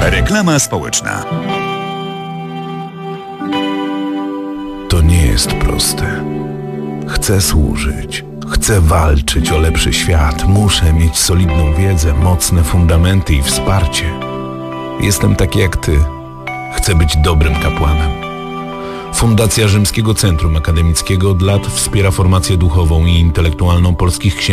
Reklama społeczna. To nie jest proste. Chcę służyć. Chcę walczyć o lepszy świat. Muszę mieć solidną wiedzę, mocne fundamenty i wsparcie. Jestem taki jak ty. Chcę być dobrym kapłanem. Fundacja Rzymskiego Centrum Akademickiego od lat wspiera formację duchową i intelektualną polskich księży.